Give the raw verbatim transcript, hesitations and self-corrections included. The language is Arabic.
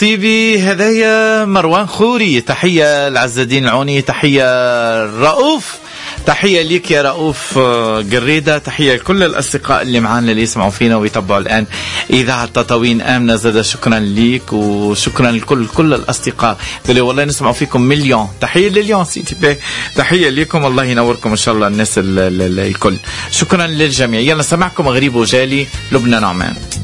نصيبي هدايا مروان خوري، تحية لعز الدين العوني، تحية رؤوف، تحية ليك يا رؤوف قريدة، تحية لكل الأصدقاء اللي معانا اللي يسمعوا فينا ويتبعوا الآن إذاعة تطاوين آمنة. زاد شكرا ليك وشكرا لكل كل الأصدقاء اللي والله نسمعوا فيكم مليون. تحية لليون سيتي، تحية ليكم، الله ينوركم إن شاء الله الناس الكل. شكرا للجميع. يلا سمعكم غريب وجالي لبنى نعمان.